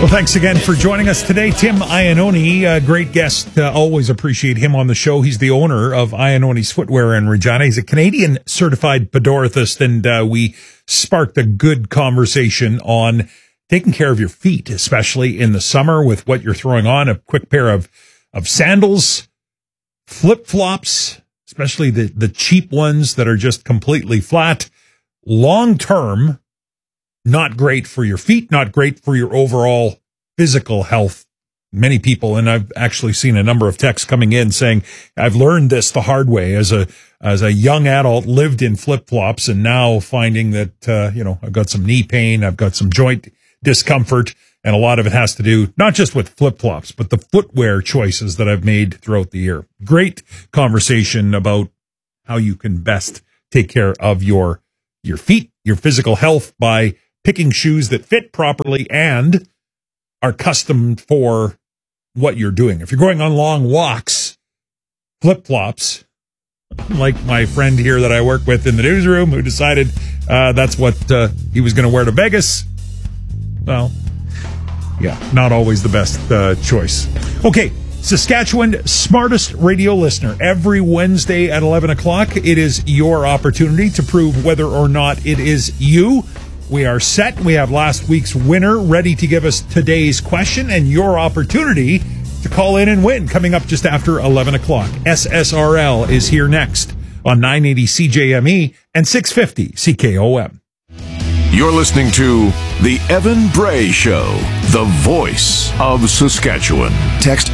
Well, thanks again for joining us today. Tim Iannone, great guest. Always appreciate him on the show. He's the owner of Iannone's Footwear in Regina. He's a Canadian certified podorthist, and we sparked a good conversation on taking care of your feet, especially in the summer with what you're throwing on. A quick pair of sandals, flip-flops, especially the cheap ones that are just completely flat. Long-term, not great for your feet, not great for your overall physical health. Many people, and I've actually seen a number of texts coming in saying, I've learned this the hard way as a young adult, lived in flip-flops, and now finding that, I've got some knee pain, I've got some joint discomfort, and a lot of it has to do not just with flip-flops, but the footwear choices that I've made throughout the year. Great conversation about how you can best take care of your feet, your physical health by picking shoes that fit properly and are custom for what you're doing. If you're going on long walks, flip-flops, like my friend here that I work with in the newsroom who decided that's what he was going to wear to Vegas. Well, yeah, not always the best choice. Okay, Saskatchewan smartest radio listener. Every Wednesday at 11 o'clock, it is your opportunity to prove whether or not it is you. We are set. We have last week's winner ready to give us today's question and your opportunity to call in and win coming up just after 11 o'clock. SSRL is here next on 980 CJME and 650 CKOM. You're listening to The Evan Bray Show, the voice of Saskatchewan. Text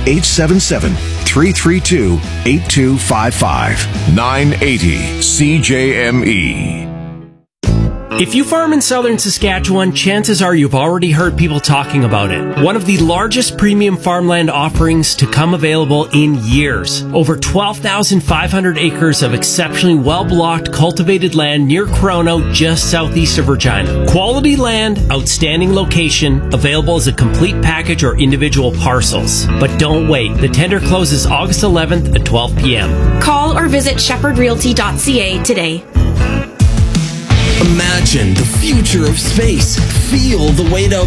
877-332-8255. 980 CJME. If you farm in southern Saskatchewan, chances are you've already heard people talking about it. One of the largest premium farmland offerings to come available in years. Over 12,500 acres of exceptionally well-blocked, cultivated land near Corono, just southeast of Regina. Quality land, outstanding location, available as a complete package or individual parcels. But don't wait. The tender closes August 11th at 12 p.m. Call or visit shepherdrealty.ca today. Imagine the future of space. Feel the weight of